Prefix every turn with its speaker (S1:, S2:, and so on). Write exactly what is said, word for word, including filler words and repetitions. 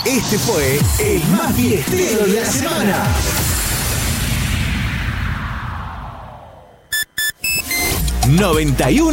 S1: Este fue el más fiestero de la semana. noventa y uno